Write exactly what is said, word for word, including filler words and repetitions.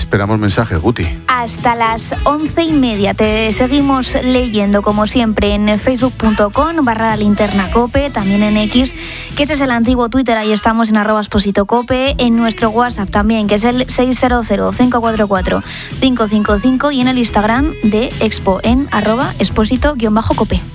esperamos mensajes, Guti. Hasta las once y media. Te seguimos leyendo, como siempre, en facebook.com barra linterna cope, también en X, que ese es el antiguo Twitter, ahí estamos en arroba exposito cope, en nuestro WhatsApp también, que es el seis cero cero, cinco cuatro cuatro, cinco cinco cinco, y en el Instagram de Expo, en arroba exposito-cope.